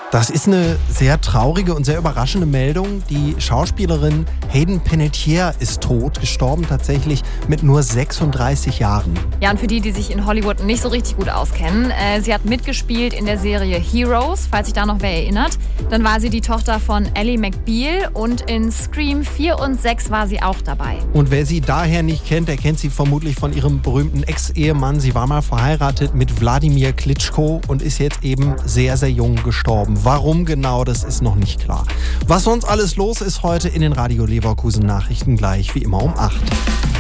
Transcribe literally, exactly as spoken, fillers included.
Das ist eine sehr traurige und sehr überraschende Meldung. Die Schauspielerin Hayden Panettiere ist tot, gestorben tatsächlich mit nur sechsunddreißig Jahren. Ja, und für die, die sich in Hollywood nicht so richtig gut auskennen, äh, sie hat mitgespielt in der Serie Heroes, falls sich da noch wer erinnert. Dann war sie die Tochter von Ally McBeal und in Scream vier und sechs war sie auch dabei. Und wer sie daher nicht kennt, der kennt sie vermutlich von ihrem berühmten Ex-Ehemann. Sie war mal verheiratet mit Wladimir Klitschko und ist jetzt eben sehr, sehr jung gestorben. Warum genau, das ist noch nicht klar. Was sonst alles los ist heute in den Radio Leverkusen Nachrichten gleich wie immer um acht.